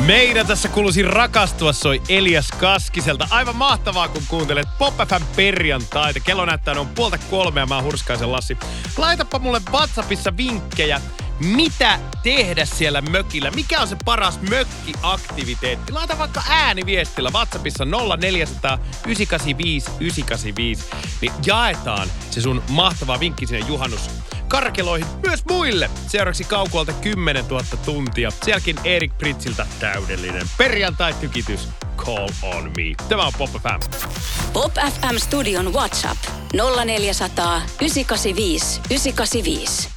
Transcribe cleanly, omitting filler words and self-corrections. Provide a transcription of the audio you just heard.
Meidän tässä kuuluisi rakastua soi Elias Kaskiselta. Aivan mahtavaa, kun kuuntelet Pop FM perjantaita. Kello näyttää noin 2:30 ja mä oon Hurskaisen Lassi. Laitapa mulle WhatsAppissa vinkkejä, mitä tehdä siellä mökillä. Mikä on se paras mökkiaktiviteetti? Laita vaikka ääniviestillä WhatsAppissa 0400 985 985. Niin jaetaan se sun mahtava vinkki sinne juhannuskarkeloihin myös muille. Seuraavaksi Kaukolta 10 000 tuntia. Sielläkin Erik Pritziltä täydellinen perjantai-tykitys Call on Me. Tämä on Pop FM. Pop FM Studion WhatsApp 0400 985 985.